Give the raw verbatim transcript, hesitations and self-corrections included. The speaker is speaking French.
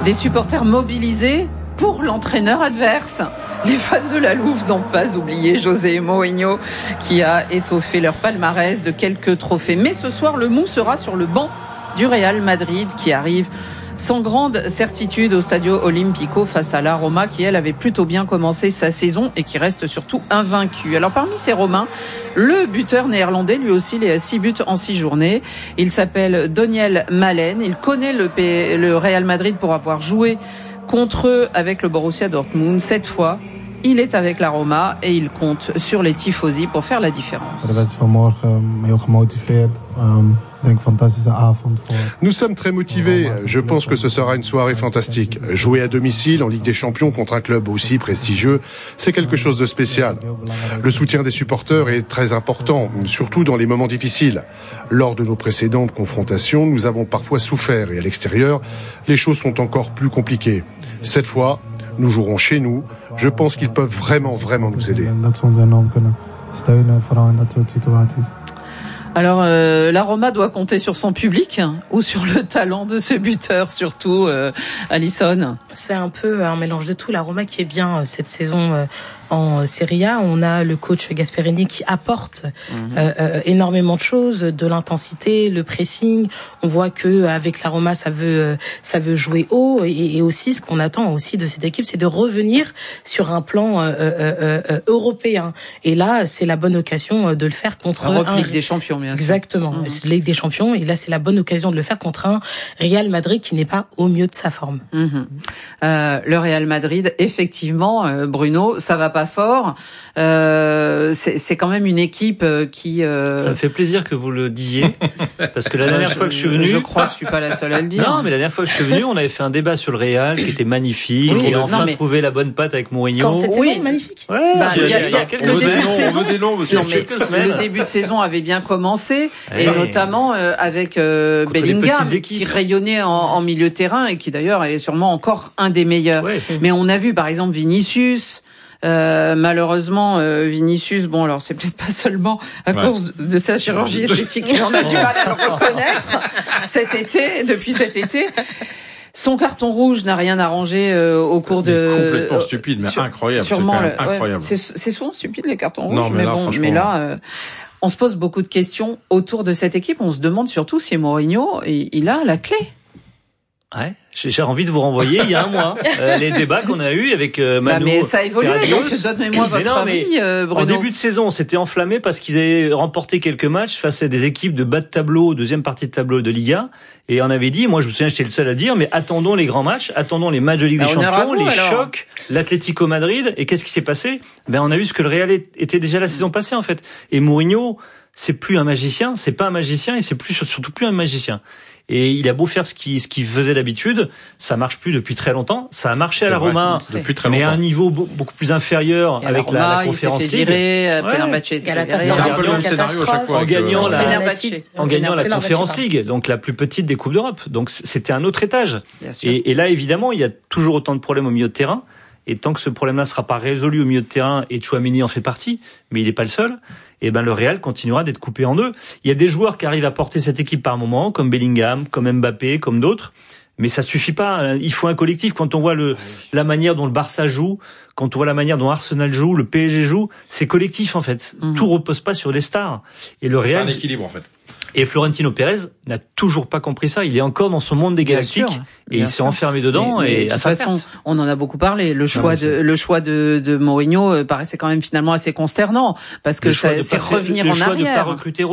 Des supporters mobilisés pour l'entraîneur adverse. Les fans de la Louve n'ont pas oublié José Mourinho qui a étoffé leur palmarès de quelques trophées. Mais ce soir, le Mou sera sur le banc du Real Madrid qui arrive sans grande certitude au Stadio Olimpico face à la Roma qui, elle, avait plutôt bien commencé sa saison et qui reste surtout invaincue. Alors parmi ces Romains, le buteur néerlandais, lui aussi, il est à six buts en six journées. Il s'appelle Daniel Malen. Il connaît le, P... le Real Madrid pour avoir joué contre eux avec le Borussia Dortmund. Cette fois, il est avec la Roma et il compte sur les tifosi pour faire la différence. Nous sommes très motivés. Je pense que ce sera une soirée fantastique. Jouer à domicile en Ligue des Champions contre un club aussi prestigieux, c'est quelque chose de spécial. Le soutien des supporters est très important, surtout dans les moments difficiles. Lors de nos précédentes confrontations, nous avons parfois souffert et à l'extérieur, les choses sont encore plus compliquées. Cette fois, nous jouerons chez nous. Je pense qu'ils peuvent vraiment, vraiment nous aider. Alors, euh, la Roma doit compter sur son public ou sur le talent de ce buteur, surtout, euh, Alison? C'est un peu un mélange de tout. La Roma qui est bien cette saison euh, en Serie A. On a le coach Gasperini qui apporte mmh. euh, euh, énormément de choses, de l'intensité, le pressing. On voit que avec la Roma, ça veut ça veut jouer haut et, et aussi ce qu'on attend aussi de cette équipe, c'est de revenir sur un plan euh, euh, euh, européen. Et là, c'est la bonne occasion de le faire contre Europe, un Ligue des Champions, bien sûr. Exactement, mmh. Ligue des Champions. Et là, c'est la bonne occasion de le faire contre un Real Madrid qui n'est pas au mieux de sa forme. Mmh. Euh, le Real Madrid, effectivement, euh, Bruno, ça va pas fort. Euh, c'est, c'est quand même une équipe qui. Euh... Ça me fait plaisir que vous le disiez, parce que la dernière je, fois que je suis venu, je crois que je suis pas la seule à le dire. Non, mais la dernière fois que je suis venu, on avait fait un débat sur le Real qui était magnifique. Oui, on a enfin mais... trouvé la bonne patte avec Mourinho. Quand cette oui, saison, magnifique. Ouais. Bah, il y a, y a quelques semaines. Le début de saison avait bien commencé, ouais. Et notamment euh, avec euh, Bellingham qui rayonnait en, en milieu de terrain et qui d'ailleurs est sûrement encore un des meilleurs. Ouais. Mais on a vu par exemple Vinicius. Euh, malheureusement, euh, Vinicius, bon, alors c'est peut-être pas seulement à ouais. cause de, de sa chirurgie esthétique qu'il en a du mal à le reconnaître cet été, depuis cet été. Son carton rouge n'a rien arrangé euh, au cours mais de. Complètement stupide, mais sur, incroyable. Sûrement, c'est quand même incroyable. Ouais, c'est, c'est souvent stupide les cartons rouges, non, mais, mais là, bon, mais là, euh, on se pose beaucoup de questions autour de cette équipe. On se demande surtout si Mourinho, il, il a la clé. Ouais, j'ai envie de vous renvoyer il y a un mois euh, les débats qu'on a eus avec euh, Manu. Bah mais ça évolue, donc donnez-moi votre non, avis, euh, Bruno. En début de saison, on s'était enflammé parce qu'ils avaient remporté quelques matchs face à des équipes de bas de tableau, deuxième partie de tableau de Liga, et on avait dit, moi je me souviens, j'étais le seul à dire, mais attendons les grands matchs, attendons les matchs de Ligue bah, des Champions, vous, les alors. chocs, l'Atlético Madrid, et qu'est-ce qui s'est passé? Ben on a vu ce que le Real était déjà la saison passée en fait. Et Mourinho, c'est plus un magicien, c'est pas un magicien, et c'est plus surtout plus un magicien. Et il a beau faire ce qu'il ce qu'il faisait d'habitude, ça marche plus depuis très longtemps. Ça a marché c'est à la Roma depuis très longtemps, mais à un niveau beaucoup plus inférieur avec la, Roma, la, la Conférence League. Il s'est fait virer après un match. C'est un peu le même scénario à chaque fois. En gagnant la, en gagnant la Conférence League, donc la plus petite des coupes d'Europe. Donc c'était un autre étage. Et, et là évidemment, il y a toujours autant de problèmes au milieu de terrain. Et tant que ce problème-là ne sera pas résolu au milieu de terrain, et Tchouaméni en fait partie, mais il n'est pas le seul, et ben le Real continuera d'être coupé en deux. Il y a des joueurs qui arrivent à porter cette équipe par moment, comme Bellingham, comme Mbappé, comme d'autres, mais ça suffit pas. Il faut un collectif. Quand on voit le la manière dont le Barça joue, quand on voit la manière dont Arsenal joue, le P S G joue, c'est collectif en fait. Mmh. Tout repose pas sur les stars. Et le Real, c'est un équilibre en fait. Et Florentino Pérez n'a toujours pas compris ça. Il est encore dans son monde des galactiques et il s'est enfermé dedans. Mais, mais et de à toute sa façon, perte. on en a beaucoup parlé. Le choix non, de le choix de, de Mourinho paraissait quand même finalement assez consternant parce que ça, c'est revenir le en choix arrière. De pas recruter